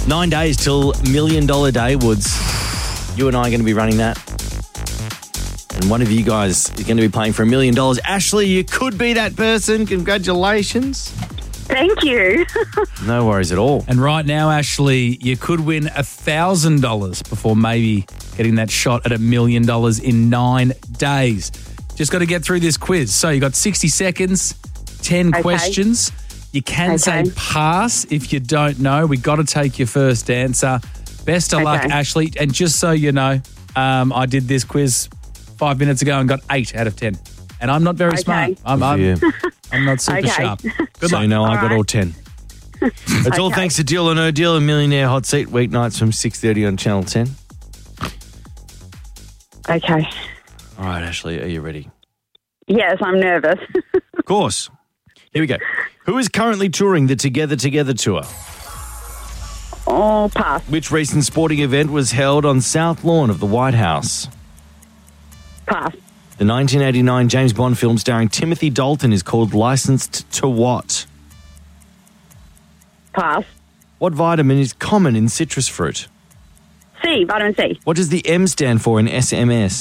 9 days till $1 Million Day, Woods. You and I are going to be running that. And one of you guys is going to be playing for $1 million. Ashley, you could be that person. Congratulations. Thank you. No worries at all. And right now, Ashley, you could win $1,000 before maybe getting that shot at $1 million in 9 days. Just got to get through this quiz. So you got 60 seconds, 10 questions. You can say pass if you don't know. We got to take your first answer. Best of luck, Ashley. And just so you know, I did this quiz 5 minutes ago and got 8 out of 10. And I'm not very smart. I'm not super sharp. Good luck. So I got all 10. It's all thanks to Deal or No Deal, a Millionaire Hot Seat, weeknights from 6:30 on Channel 10. Okay. All right, Ashley, are you ready? Yes, I'm nervous. Of course. Here we go. Who is currently touring the Together Together tour? Oh, pass. Which recent sporting event was held on South Lawn of the White House? Pass. The 1989 James Bond film starring Timothy Dalton is called Licensed to What? Pass. What vitamin is common in citrus fruit? C, vitamin C. What does the M stand for in SMS?